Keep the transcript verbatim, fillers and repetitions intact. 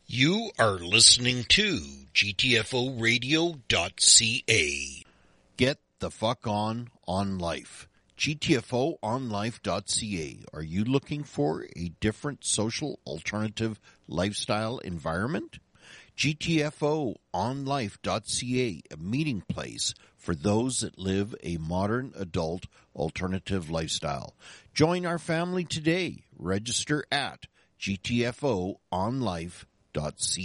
You are listening to G T F O radio dot C A. Get the fuck on on life. G T F O on life dot C A. Are you looking for a different social alternative lifestyle environment? G T F O on life dot C A, a meeting place for those that live a modern adult alternative lifestyle. Join our family today. Register at G T F O on life dot C A.